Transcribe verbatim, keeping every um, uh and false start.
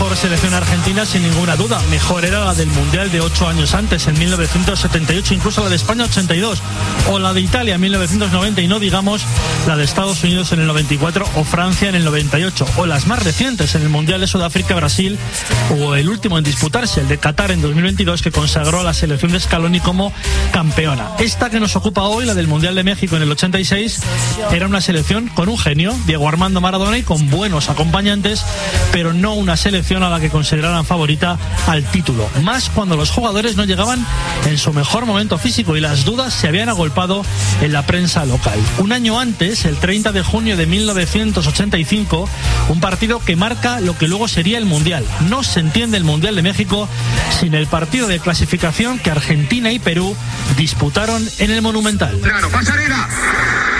mejor selección argentina sin ninguna duda. Mejor era la del Mundial de ocho años antes, en mil novecientos setenta y ocho, incluso la de España ochenta y dos, o la de Italia en mil novecientos noventa, y no digamos la de Estados Unidos en el noventa y cuatro o Francia en el noventa y ocho, o las más recientes en el Mundial de Sudáfrica, Brasil, o el último en disputarse, el de Qatar en dos mil veintidós, que consagró a la selección de Scaloni como campeona. Esta que nos ocupa hoy, la del Mundial de México en el ochenta y seis, era una selección con un genio, Diego Armando Maradona, y con buenos acompañantes, pero no una selección a la que consideraran favorita al título, más cuando los jugadores no llegaban en su mejor momento físico y las dudas se habían agolpado en la prensa local. Un año antes, el treinta de junio de mil novecientos ochenta y cinco, un partido que marca lo que luego sería el Mundial. No se entiende el Mundial de México sin el partido de clasificación que Argentina y Perú disputaron en el Monumental. Pasarela.